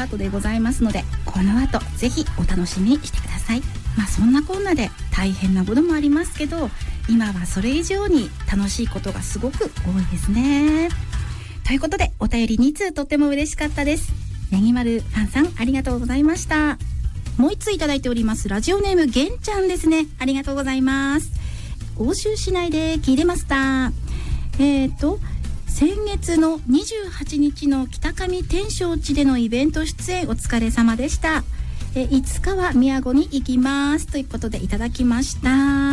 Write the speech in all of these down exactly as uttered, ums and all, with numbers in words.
ートでございますので、この後ぜひお楽しみにしてください。まあそんなこんなで大変なこともありますけど、今はそれ以上に楽しいことがすごく多いですね。ということでお便りに通とっても嬉しかったです。ねぎまるファンさんありがとうございました。もう一ついただいております。ラジオネームげんちゃんですね。ありがとうございます。奥州市内で聞いてました。えーと先月のにじゅうはちにちの北上天勝地でのイベント出演お疲れ様でした。えいつかは宮古に行きますということでいただきました。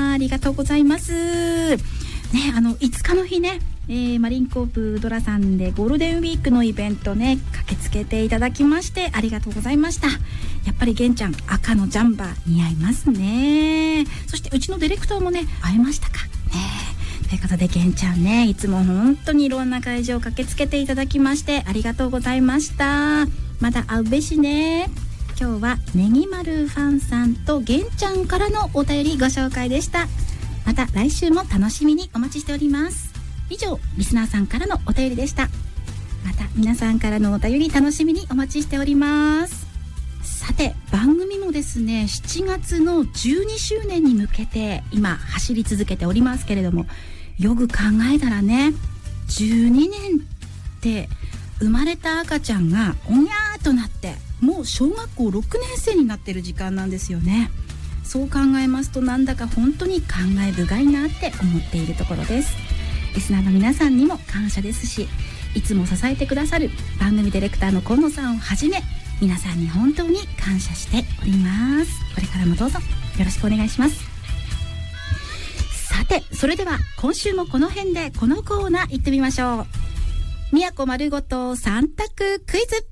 ありがとうございますね。あのいつかの日ね、えー、マリンコープドラさんでゴールデンウィークのイベントね駆けつけていただきましてありがとうございました。やっぱりげんちゃん赤のジャンバー似合いますね。そしてうちのディレクターもね会えましたかね。ということでげんちゃんねいつも本当にいろんな会場駆けつけていただきましてありがとうございました。まだ会うべしね。今日はねぎまるファンさんとげんちゃんからのお便りご紹介でした。また来週も楽しみにお待ちしております。以上リスナーさんからのお便りでした。また皆さんからのお便り楽しみにお待ちしております。さて番組もですねしちがつのじゅうにしゅうねんに向けて今走り続けておりますけれども、よく考えたらねじゅうにねんって生まれた赤ちゃんがおにゃーとなってもう小学校ろくねんせいになってる時間なんですよね。そう考えますとなんだか本当に感慨深いなって思っているところです。リスナーの皆さんにも感謝ですし、いつも支えてくださる番組ディレクターの今野さんをはじめ皆さんに本当に感謝しております。これからもどうぞよろしくお願いします。さてそれでは今週もこの辺でこのコーナー行ってみましょう。宮古丸ごとさん択クイズ。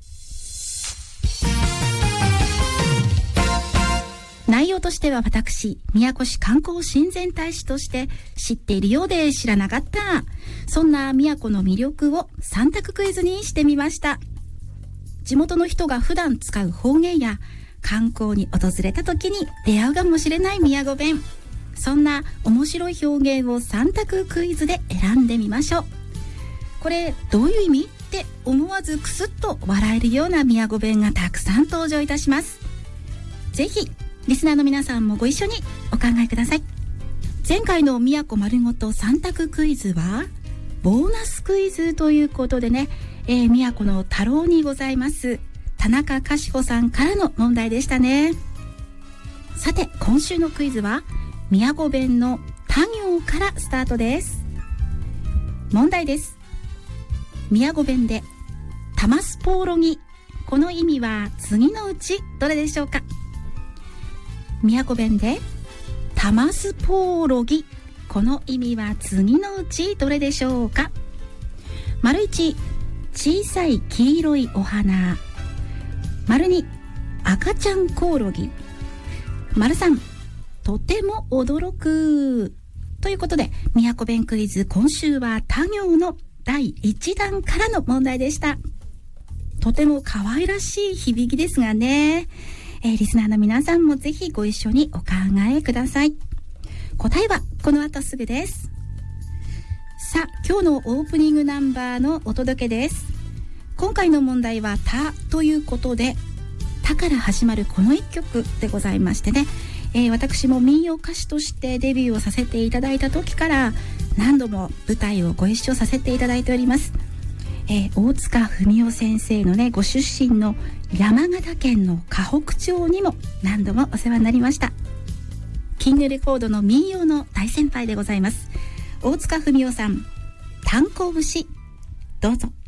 内容としては私宮古市観光親善大使として知っているようで知らなかった、そんな宮古の魅力をさん択クイズにしてみました。地元の人が普段使う方言や観光に訪れた時に出会うかもしれない宮古弁、そんな面白い表現をさん択クイズで選んでみましょう。これどういう意味って思わずクスッと笑えるような宮古弁がたくさん登場いたします。ぜひリスナーの皆さんもご一緒にお考えください。前回の宮古丸ごとさん択クイズはボーナスクイズということでね、えー、宮古の太郎にございます田中かしこさんからの問題でしたね。さて今週のクイズは宮古弁の他行からスタートです。問題です。宮古弁でタマスポーロギ、この意味は次のうちどれでしょうか。宮古弁でタマスポーロギ、この意味は次のうちどれでしょうか。丸いち、小さい黄色いお花。丸に、赤ちゃんコオロギ。丸さん、とても驚く。ということで宮古弁クイズ、今週は他行のだいいちだんからの問題でした。とても可愛らしい響きですがね、えー、リスナーの皆さんもぜひご一緒にお考えください。答えはこの後すぐです。さあ今日のオープニングナンバーのお届けです。今回の問題はたということで、たから始まるこの一曲でございましてね、えー、私も民謡歌手としてデビューをさせていただいた時から何度も舞台をご一緒させていただいております。えー、大塚文夫先生のねご出身の山形県の河北町にも何度もお世話になりました。キングレコードの民謡の大先輩でございます。大塚文夫さん、炭鉱節、どうぞ。